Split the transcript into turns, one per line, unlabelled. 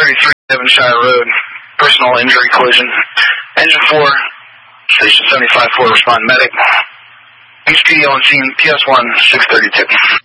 33 Devonshire Road, personal injury collision. Engine 4, Station 75-4, respond medic. HPD on scene, PS1, 632.